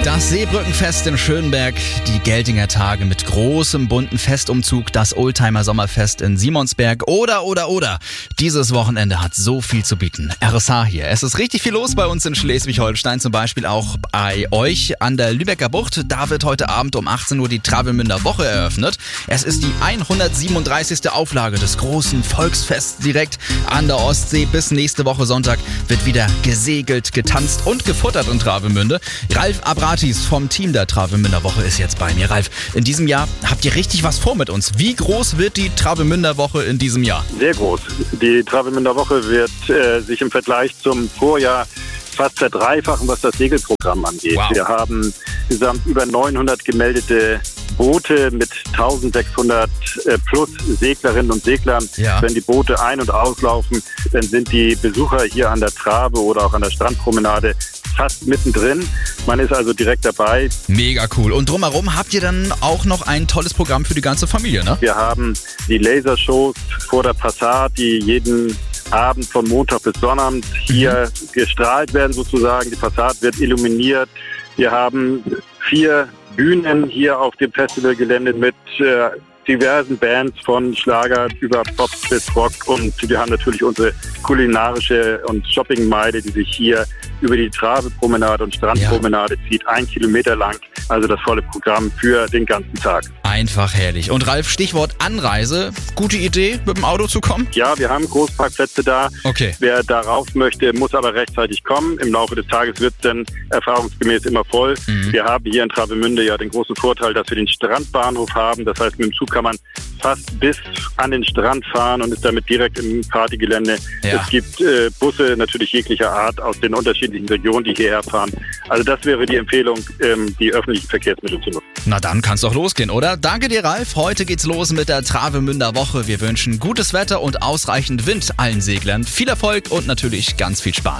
Das Seebrückenfest in Schönberg, die Geltinger Tage mit großem bunten Festumzug, das Oldtimer Sommerfest in Simonsberg oder. Dieses Wochenende hat so viel zu bieten. RSH hier. Es ist richtig viel los bei uns in Schleswig-Holstein, zum Beispiel auch bei euch an der Lübecker Bucht. Da wird heute Abend um 18 Uhr die Travemünder Woche eröffnet. Es ist die 137. Auflage des großen Volksfests direkt an der Ostsee. Bis nächste Woche Sonntag wird wieder gesegelt, getanzt und gefuttert in Travemünde. Ralf Abratis vom Team der Travemünder Woche ist jetzt bei mir. Ralf, in diesem Jahr habt ihr richtig was vor mit uns. Wie groß wird die Travemünder Woche in diesem Jahr? Sehr groß. Die Travemünder Woche wird sich im Vergleich zum Vorjahr fast verdreifachen, was das Segelprogramm angeht. Wow. Wir haben insgesamt über 900 gemeldete Boote mit 1600 plus Seglerinnen und Seglern. Ja. Wenn die Boote ein- und auslaufen, dann sind die Besucher hier an der Trave oder auch an der Strandpromenade fast mittendrin. Man ist also direkt dabei. Mega cool. Und drumherum habt ihr dann auch noch ein tolles Programm für die ganze Familie, ne? Wir haben die Lasershows vor der Passat, die jeden Abend von Montag bis Sonnabend hier gestrahlt werden sozusagen. Die Passat wird illuminiert. Wir haben 4 Bühnen hier auf dem Festivalgelände mit diversen Bands von Schlager über Pop bis Rock, und wir haben natürlich unsere kulinarische und Shoppingmeile, die sich hier über die Trave-Promenade und Strandpromenade zieht, 1 Kilometer lang. Also das volle Programm für den ganzen Tag. Einfach herrlich. Und Ralf, Stichwort Anreise. Gute Idee, mit dem Auto zu kommen? Ja, wir haben Großparkplätze da. Okay. Wer darauf möchte, muss aber rechtzeitig kommen. Im Laufe des Tages wird es dann erfahrungsgemäß immer voll. Wir haben hier in Travemünde ja den großen Vorteil, dass wir den Strandbahnhof haben. Das heißt, mit dem Zug kann man fast bis an den Strand fahren und ist damit direkt im Partygelände. Ja. Es gibt Busse natürlich jeglicher Art aus den unterschiedlichen Regionen, die hierher fahren. Also das wäre die Empfehlung, die öffentlichen Verkehrsmittel zu nutzen. Na dann kann's doch losgehen, oder? Danke dir, Ralf. Heute geht's los mit der Travemünder Woche. Wir wünschen gutes Wetter und ausreichend Wind allen Seglern. Viel Erfolg und natürlich ganz viel Spaß.